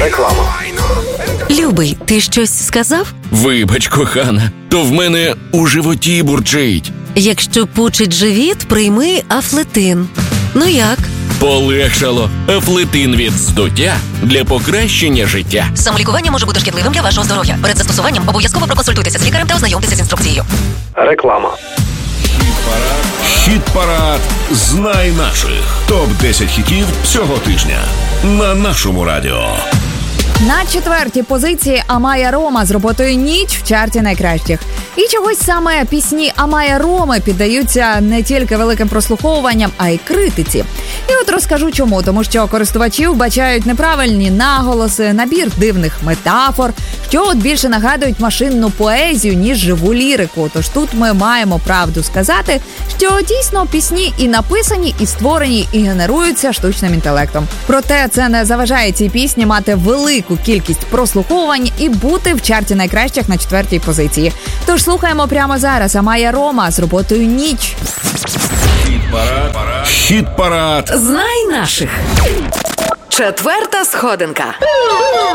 Реклама. Любий, ти щось сказав? Вибач, кохана, то в мене у животі бурчить. Якщо пучить живіт, прийми Афлетин. Ну як? Полегшало. Афлетин від здуття для покращення життя. Самолікування може бути шкідливим для вашого здоров'я. Перед застосуванням обов'язково проконсультуйтеся з лікарем та ознайомтеся з інструкцією. Реклама. Хіт-парад «Знай наших». Топ-10 хітів цього тижня на нашому радіо. На 4-й позиції Амая Рома з роботою «Ніч» в чарті найкращих. І чогось саме пісні Амая Роми піддаються не тільки великим прослуховуванням, а й критиці. І от розкажу чому. Тому що користувачі вбачають неправильні наголоси, набір дивних метафор, що от більше нагадують машинну поезію, ніж живу лірику. Тож тут ми маємо правду сказати, що дійсно пісні і написані, і створені, і генеруються штучним інтелектом. Проте це не заважає цій пісні мати велику кількість прослуховувань і бути в чарті найкращих на 4-й позиції. Тож слухаємо прямо зараз Амая Рома з роботою «Ніч». Хіт-парад. Знай наших. 4-та сходинка.